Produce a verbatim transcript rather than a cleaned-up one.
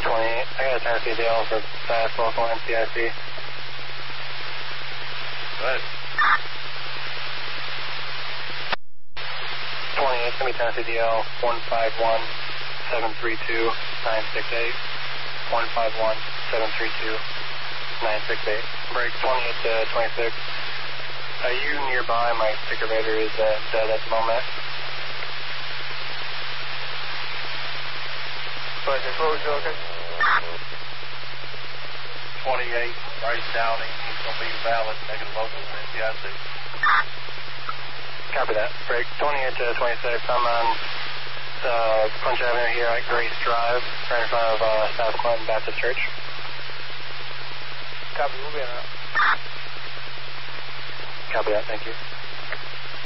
three twenty-eight. I got a Tennessee Dale for fast local N C I C. Go ahead. twenty-eight, send me Tennessee D L one five one seven three two nine six eight. one five one seven three two nine six eight. Break twenty-eight to twenty-six. Are you nearby? My circulator is uh, dead at the moment. But this what was okay? twenty-eight, right Downing. He's going to be valid, negative local N C I C. Copy that. Break twenty-eight to twenty-six. I'm on uh, Punch Avenue here at Grace Drive, right in front of uh, South Clinton Baptist Church. Copy, we'll be in. Copy that, thank you.